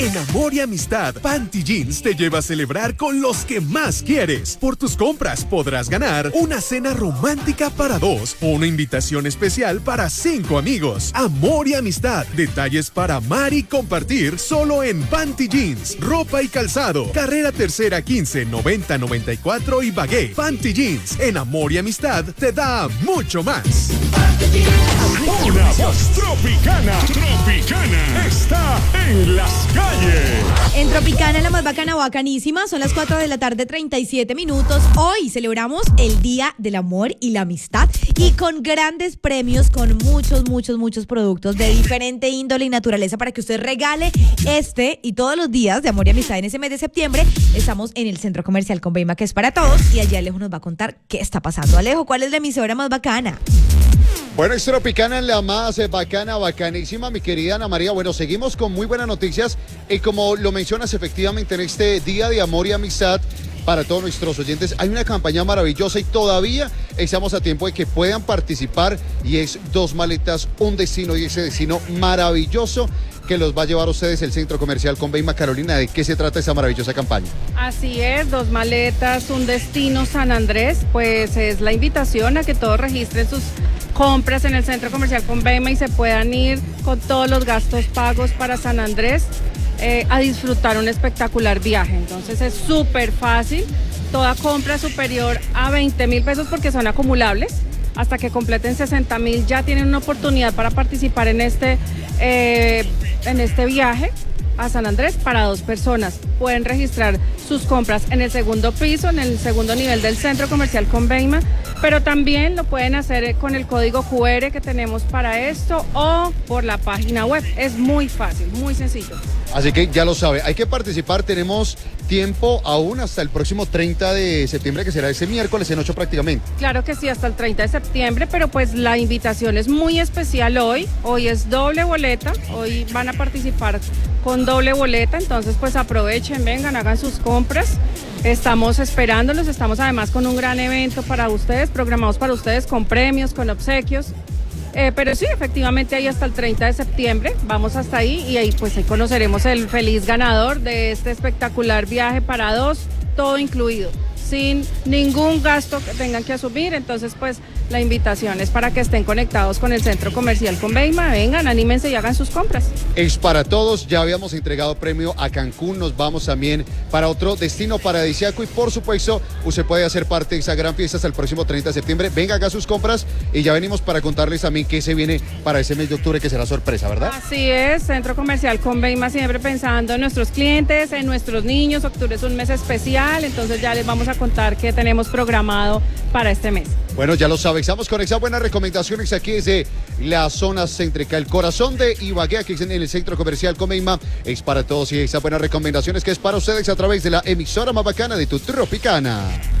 En Amor y Amistad, Panty Jeans te lleva a celebrar con los que más quieres. Por tus compras podrás ganar una cena romántica para 2 o una invitación especial para 5 amigos. Amor y Amistad, detalles para amar y compartir solo en Panty Jeans, ropa y calzado. Carrera Tercera 15 90 94 y Bagué. Panty Jeans, en Amor y Amistad te da mucho más. Una voz tropicana está en las calles. En Tropicana, la más bacana, bacanísima, son las 4 de la tarde, 37 minutos. Hoy celebramos el Día del Amor y la Amistad y con grandes premios, con muchos productos de diferente índole y naturaleza para que usted regale este y todos los días de Amor y Amistad en ese mes de septiembre. Estamos en el Centro Comercial Conveima, que es para todos, y allá Alejo nos va a contar qué está pasando. Alejo, ¿cuál es la emisora más bacana? Bueno, es Tropicana, la más bacana, bacanísima, mi querida Ana María. Bueno, seguimos con muy buenas noticias y como lo mencionas efectivamente en este Día de Amor y Amistad para todos nuestros oyentes, hay una campaña maravillosa y todavía estamos a tiempo de que puedan participar y es 2 maletas, un destino y ese destino maravilloso que los va a llevar a ustedes el Centro Comercial Conveima. Carolina, ¿de qué se trata esa maravillosa campaña? Así es, 2 maletas, un destino San Andrés, pues es la invitación a que todos registren sus compras en el Centro Comercial Conveima y se puedan ir con todos los gastos pagos para San Andrés a disfrutar un espectacular viaje. Entonces es súper fácil, toda compra superior a 20,000 pesos porque son acumulables, hasta que completen 60,000 ya tienen una oportunidad para participar en este viaje a San Andrés para 2 personas. Pueden registrar sus compras en el segundo piso, en el segundo nivel del Centro Comercial Conveima, pero también lo pueden hacer con el código QR que tenemos para esto o por la página web. Es muy fácil, muy sencillo. Así que ya lo sabe, hay que participar, tenemos tiempo aún hasta el próximo 30 de septiembre, que será ese miércoles en 8 prácticamente. Claro que sí, hasta el 30 de septiembre, pero pues la invitación es muy especial hoy es doble boleta, hoy van a participar con doble boleta, entonces pues aprovechen, vengan, hagan sus compras, estamos esperándolos, estamos además con un gran evento para ustedes, programados para ustedes con premios, con obsequios. Pero sí, efectivamente ahí hasta el 30 de septiembre, vamos hasta ahí y ahí pues ahí conoceremos el feliz ganador de este espectacular viaje para 2, todo incluido, sin ningún gasto que tengan que asumir. Entonces pues la invitación es para que estén conectados con el Centro Comercial Conveima, vengan, anímense y hagan sus compras. Es para todos, ya habíamos entregado premio a Cancún, nos vamos también para otro destino paradisíaco y por supuesto usted puede hacer parte de esa gran fiesta hasta el próximo 30 de septiembre, venga, haga sus compras y ya venimos para contarles también qué se viene para ese mes de octubre que será sorpresa, ¿verdad? Así es, Centro Comercial Conveima siempre pensando en nuestros clientes, en nuestros niños. Octubre es un mes especial, entonces ya les vamos a contar qué tenemos programado para este mes. Bueno, ya lo saben, estamos con esas buenas recomendaciones aquí desde la zona céntrica, el corazón de Ibagué, aquí en el Centro Comercial Conveima, es para todos y esas buenas recomendaciones que es para ustedes a través de la emisora más bacana de tu Tropicana.